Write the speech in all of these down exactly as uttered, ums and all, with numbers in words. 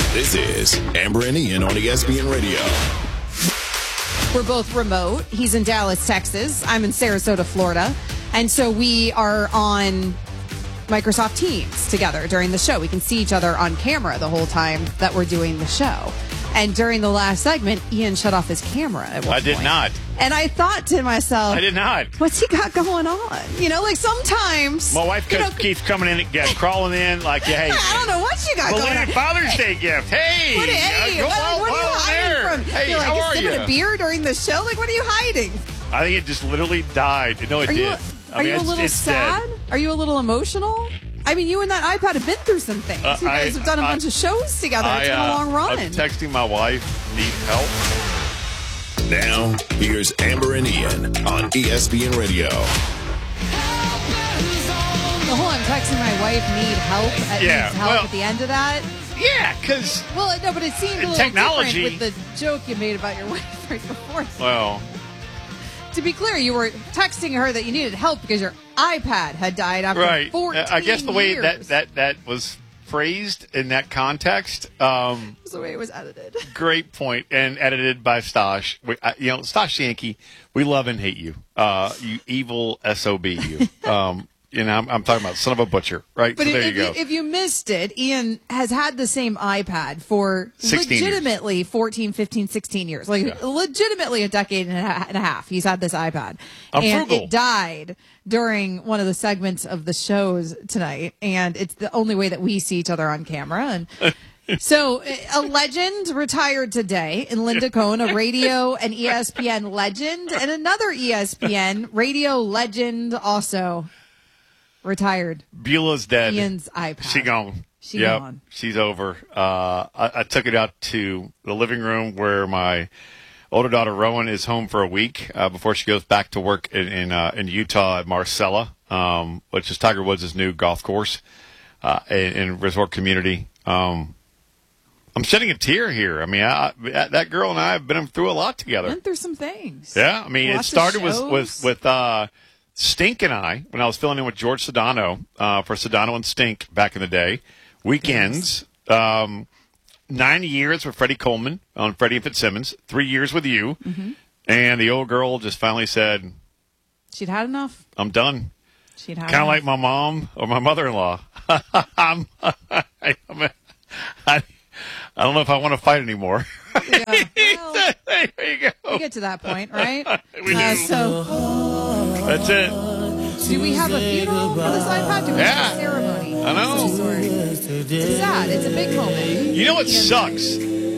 This is Amber and Ian on E S P N Radio. We're both remote. He's in Dallas, Texas. I'm in Sarasota, Florida. And so we are on Microsoft Teams together during the show. We can see each other on camera the whole time that we're doing the show. And during the last segment, Ian shut off his camera at one I did point. not. And I thought to myself, I did not. What's he got going on? You know, like sometimes. My wife you know, keeps coming in, yeah, crawling in like, hey. I don't know what you got going on. Belated Father's Day gift. Hey. What, hey, uh, what, well, what are you well, hiding there. from? Hey, You're like, how you are sipping you? a beer during the show? Like, what are you hiding? I think it just literally died. No, it Are did. you, I are mean, you a it's, little it's sad? dead. Are you a little emotional? I mean, you and that iPad have been through some things. Uh, you guys I, have done a I, bunch of shows together. I, It's been uh, a long run. I'm texting my wife, need help. Now, here's Amber and Ian on E S P N Radio. The whole I'm texting my wife, need help, at Yeah, needs help well- at the end of that. Yeah, because, Well, no, but it seemed a little technology- different with the joke you made about your wife right before. well, To be clear, you were texting her that you needed help because your iPad had died after right. fourteen I guess the way years. that, that, that was phrased in that context, um, That's the way it was edited. great point, and edited by Stosh. We, uh, you know, Stosh Yankee, we love and hate you. Uh, you evil S O B, you. Um, you know, I'm, I'm talking about son of a butcher, right? But so if, there you if, go. you, if you missed it, Ian has had the same iPad for sixteen years. legitimately fourteen, fifteen, sixteen years. Like, Yeah. legitimately a decade and a, ha- and a half. He's had this iPad. I'm and frugal. it died during one of the segments of the shows tonight. And it's the only way that we see each other on camera. And so a legend retired today in Linda Cohn, a radio and E S P N legend, and another E S P N radio legend also retired. Beulah's dead. Ian's iPad. She gone. She yep, gone. She's over. Uh, I, I took it out to the living room where my older daughter Rowan is home for a week uh, before she goes back to work in in, uh, in Utah at Marcella, um, which is Tiger Woods' new golf course uh, in, in resort community. Um, I'm shedding a tear here. I mean, I, I, that girl and I have been through a lot together. Went through some things. Yeah, I mean, Lots it started of with shows. with with uh, Stink and I when I was filling in with George Sedano uh, for Sedano and Stink back in the day. Weekends, um, nine years with Freddie Coleman on Freddie and Fitzsimmons, three years with you, Mm-hmm. and the old girl just finally said, She'd had enough. "I'm done." She'd had Kind of enough. like my mom or my mother-in-law. I'm, I, I, I don't know if I want to fight anymore. Yeah, well, There you go. we get to that point, right? We Uh, do. so, That's it. do we have a funeral for this iPad? Do we Yeah. have a ceremony? I know. of some sort? It's sad. It's a big moment. You know what Ian- sucks?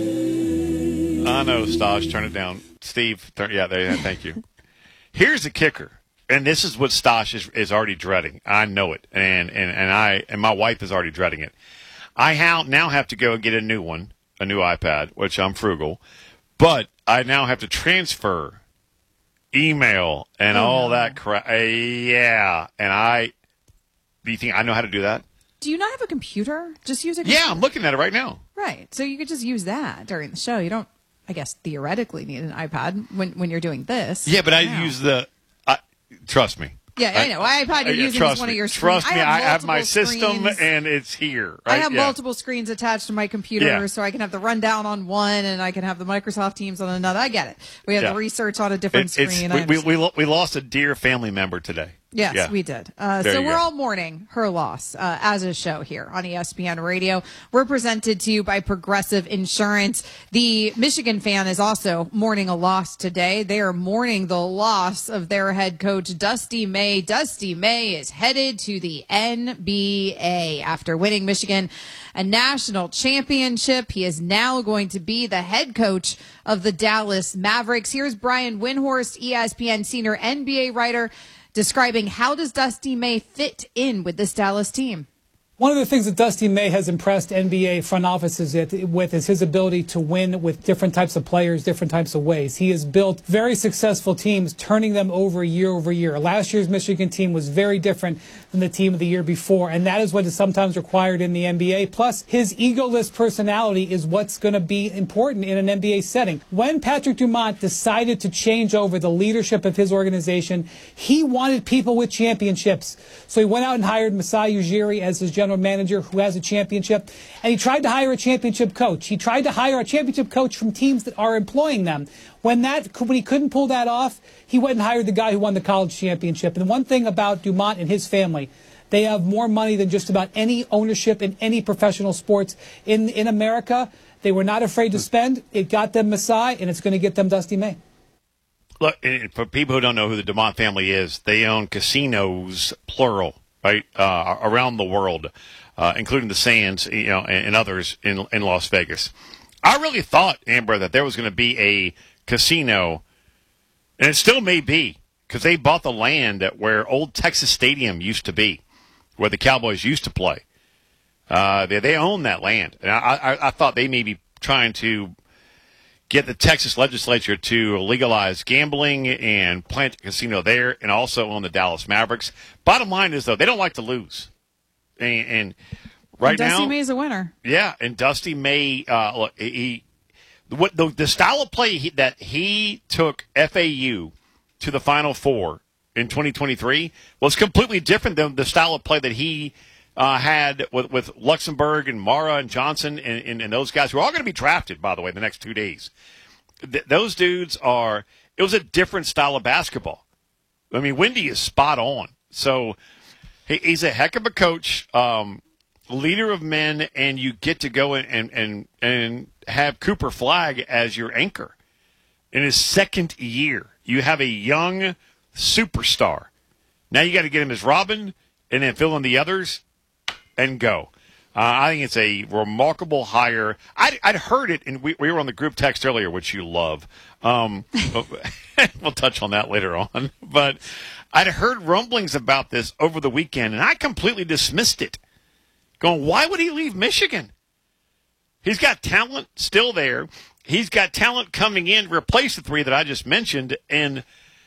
I know, Stosh. Turn it down. Steve, turn, yeah, there, yeah, thank you. Here's the kicker, and this is what Stosh is, is already dreading. I know it, and, and, and I and my wife is already dreading it. I ha- now have to go and get a new one, a new iPad, which I'm frugal, but I now have to transfer email and Oh, all no. that crap. Uh, yeah, and I. Do you think I know how to do that? Do you not have a computer? Just use a Yeah, computer. I'm looking at it right now. Right. So you could just use that during the show. You don't, I guess, theoretically need an iPad when, when you're doing this. Yeah, but I Yeah. use the. I, trust me. Yeah, I know. iPad you're yeah, using trust is one me. of your Trust screens. me, I I have have my multiple system screens. and it's here. Right? I have Yeah. multiple screens attached to my computer, Yeah. so I can have the rundown on one, and I can have the Microsoft Teams on another. I get it. We have Yeah. the research on a different It- it's- screen. I we, we, we, understand. lo- we lost a dear family member today. Yes, Yeah. we did. Uh, There so you we're go. all mourning her loss uh, as a show here on E S P N Radio. We're presented to you by Progressive Insurance. The Michigan fan is also mourning a loss today. They are mourning the loss of their head coach, Dusty May. Dusty May is headed to the N B A after winning Michigan a national championship. He is now going to be the head coach of the Dallas Mavericks. Here's Brian Windhorst, E S P N senior N B A writer, describing how does Dusty May fit in with this Dallas team. One of the things that Dusty May has impressed N B A front offices with is his ability to win with different types of players, different types of ways. He has built very successful teams, turning them over year over year. Last year's Michigan team was very different than the team of the year before, and that is what is sometimes required in the N B A. Plus, his egoless personality is what's going to be important in an N B A setting. When Patrick Dumont decided to change over the leadership of his organization, he wanted people with championships. So he went out and hired Masai Ujiri as his general general manager who has a championship, and he tried to hire a championship coach. He tried to hire a championship coach from teams that are employing them. When that, when he couldn't pull that off, he went and hired the guy who won the college championship. And one thing about Dumont and his family, they have more money than just about any ownership in any professional sports in, in America. They were not afraid to spend. It got them Masai, and it's going to get them Dusty May. Look, for people who don't know who the Dumont family is, they own casinos, plural, right, uh, around the world, uh, including the Sands, you know, and, and others in in Las Vegas. I really thought, Amber, that there was going to be a casino, and it still may be, because they bought the land where old Texas Stadium used to be, where the Cowboys used to play. Uh, they, they own that land. And I, I, I thought they may be trying to get the Texas legislature to legalize gambling and plant a casino there, and also own the Dallas Mavericks. Bottom line is, though, they don't like to lose. And, and right and Dusty now, Dusty May's a winner. Yeah, and Dusty May, uh, look, he, what the, the style of play he, that he took F A U to the Final Four in twenty twenty-three was completely different than the style of play that he uh, had with, with Luxembourg and Mara and Johnson and, and, and those guys who are all going to be drafted, by the way, the next two days. Th- those dudes are – it was a different style of basketball. I mean, Wendy is spot on. So he, he's a heck of a coach, um, leader of men, and you get to go and, and, and, and have Cooper Flagg as your anchor. In his second year, you have a young superstar. Now you got to get him as Robin and then fill in the others and go. Uh, I think it's a remarkable hire. I'd, I'd heard it, and we, we were on the group text earlier, which you love. Um, we'll touch on that later on. But I'd heard rumblings about this over the weekend, and I completely dismissed it, going, why would he leave Michigan? He's got talent still there. He's got talent coming in to replace the three that I just mentioned. And,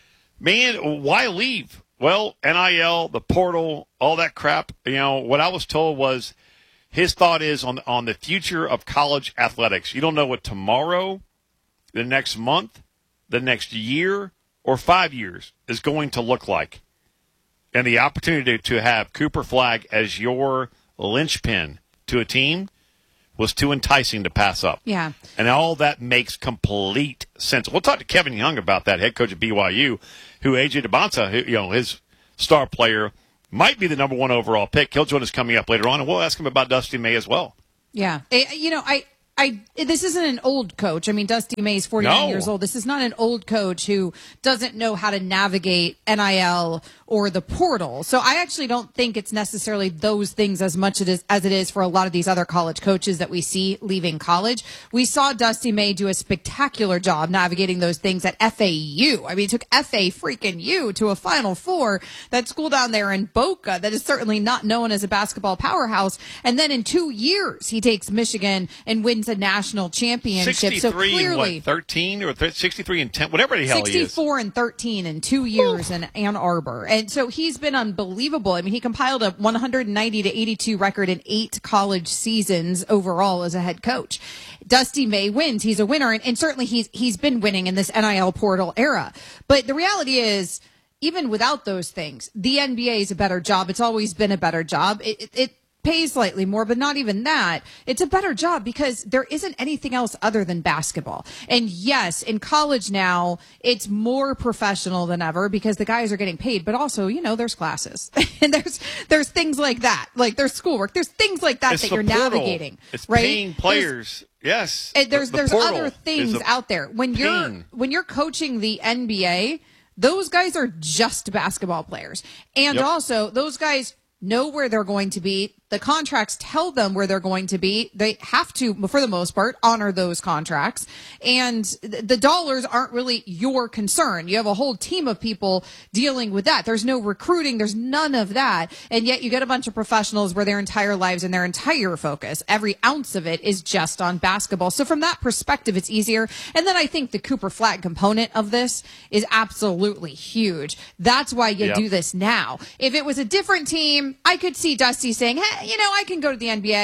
man, why leave? Well, N I L, the portal, all that crap. You know, what I was told was his thought is on, on the future of college athletics. You don't know what tomorrow, the next month, the next year, or five years is going to look like. And the opportunity to have Cooper Flagg as your linchpin to a team was too enticing to pass up. Yeah. And all that makes complete sense. We'll talk to Kevin Young about that, head coach at B Y U, who A J DeBonsa, you know, his star player, might be the number one overall pick. He'll join us coming up later on, and we'll ask him about Dusty May as well. Yeah. You know, I... I, this isn't an old coach. I mean, Dusty May is forty-nine no. years old. This is not an old coach who doesn't know how to navigate N I L or the portal. So I actually don't think it's necessarily those things as much as it is for a lot of these other college coaches that we see leaving college. We saw Dusty May do a spectacular job navigating those things at F A U. I mean, it took F A freaking U to a Final Four, that school down there in Boca that is certainly not known as a basketball powerhouse. And then in two years, he takes Michigan and wins a national championship. So clearly, what, thirteen or sixty-three and ten, whatever the hell he is. sixty-four and thirteen in two years Ooh. in Ann Arbor. And so he's been unbelievable. I mean, he compiled a one ninety to eighty-two record in eight college seasons overall as a head coach. Dusty May wins. He's a winner. And, and certainly he's, he's been winning in this N I L portal era. But the reality is, even without those things, the N B A is a better job. It's always been a better job. It, it, it pays slightly more, but not even that. It's a better job because there isn't anything else other than basketball. And yes, in college now, it's more professional than ever because the guys are getting paid, but also, you know, there's classes and there's, there's things like that, like there's schoolwork. There's things like that it's that you're portal. navigating, it's right? Paying players. There's, yes. And there's, the, the there's other things a out there. When pain. you're, when you're coaching the N B A, those guys are just basketball players. And yep. also those guys know where they're going to be. The contracts tell them where they're going to be. They have to, for the most part, honor those contracts. And the dollars aren't really your concern. You have a whole team of people dealing with that. There's no recruiting. There's none of that. And yet you get a bunch of professionals where their entire lives and their entire focus, every ounce of it, is just on basketball. So from that perspective, it's easier. And then I think the Cooper Flagg component of this is absolutely huge. That's why you yep. do this now. If it was a different team, I could see Dusty saying, hey, you know, I can go to the N B A.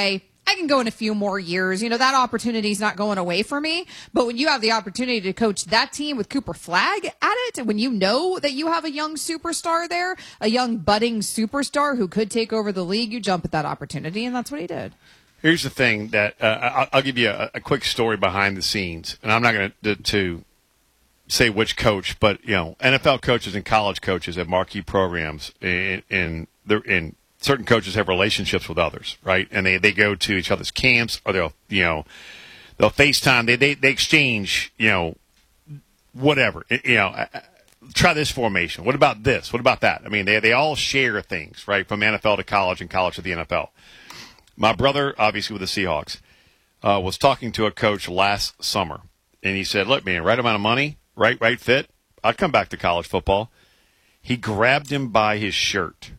I can go in a few more years. You know, that opportunity is not going away for me. But when you have the opportunity to coach that team with Cooper Flagg at it, when you know that you have a young superstar there, a young budding superstar who could take over the league, you jump at that opportunity, and that's what he did. Here's the thing that uh, I'll, I'll give you a, a quick story behind the scenes, and I'm not going to to say which coach, but you know, N F L coaches and college coaches have marquee programs, in in, in certain coaches have relationships with others, right? And they, they go to each other's camps, or they'll you know they'll FaceTime, they they they exchange, you know, whatever, you know. Try this formation. What about this? What about that? I mean, they they all share things, right, from N F L to college and college to the N F L. My brother, obviously with the Seahawks, uh, was talking to a coach last summer, and he said, look, man, right amount of money, right right fit, I'd come back to college football. He grabbed him by his shirt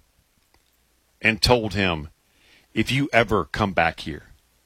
and told him, if you ever come back here,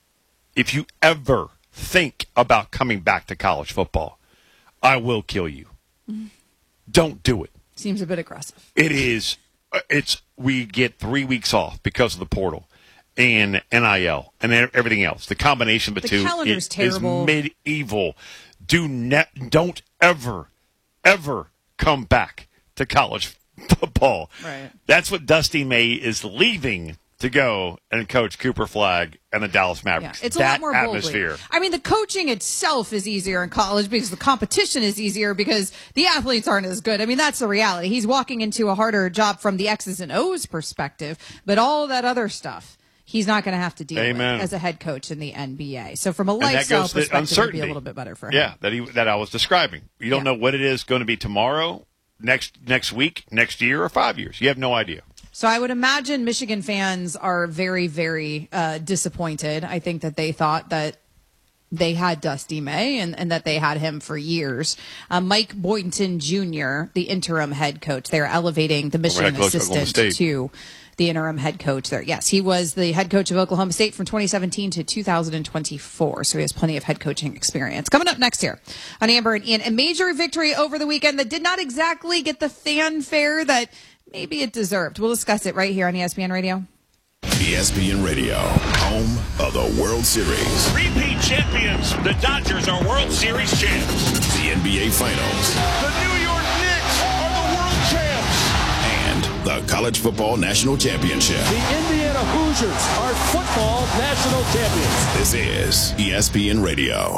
if you ever think about coming back to college football, I will kill you. Mm-hmm. Don't do it. Seems a bit aggressive. It is. It's we get three weeks off because of the portal and N I L and everything else. The combination of the, the two calendar's is, terrible. is medieval. Do ne- don't ever, ever come back to college football. Right. That's what Dusty May is leaving to go and coach Cooper Flagg and the Dallas Mavericks. Yeah, it's a that lot more atmosphere. boldly. I mean, the coaching itself is easier in college because the competition is easier because the athletes aren't as good. I mean, that's the reality. He's walking into a harder job from the X's and O's perspective, but all that other stuff he's not going to have to deal Amen. with as a head coach in the N B A. So from a lifestyle perspective, it'd be a little bit better for him. Yeah, that he that I was describing. You don't yeah. know what it is going to be tomorrow, next next week, next year, or five years. You have no idea. So I would imagine Michigan fans are very, very uh, disappointed. I think that they thought that they had Dusty May and, and that they had him for years. Uh, Mike Boynton Junior, the interim head coach, they're elevating the Michigan assistant to the interim head coach there. Yes, he was the head coach of Oklahoma State from twenty seventeen to two thousand twenty-four, so he has plenty of head coaching experience. Coming up next here on Amber and Ian, a major victory over the weekend that did not exactly get the fanfare that maybe it deserved. We'll discuss it right here on E S P N Radio. E S P N Radio, home of the World Series. Repeat champions, the Dodgers are World Series champs. The N B A Finals. The New York Knicks are the world champs. And the College Football National Championship. The Indiana Hoosiers are football national champions. This is E S P N Radio.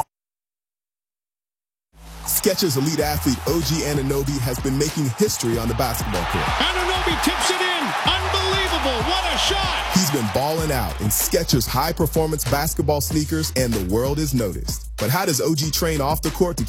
Skechers elite athlete O G Anunoby has been making history on the basketball court. Anunoby tips it in. Unbelievable. What a shot. He's been balling out in Skechers high-performance basketball sneakers, and the world is noticed. But how does O G train off the court to